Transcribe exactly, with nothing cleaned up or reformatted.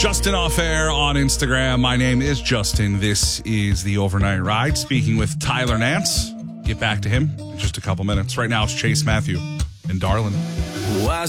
Justin Off Air on Instagram. My name is Justin. This is the Overnight Ride. Speaking with Tyler Nance. Get back to him in just a couple minutes. Right now it's Chase Matthew and Darlin.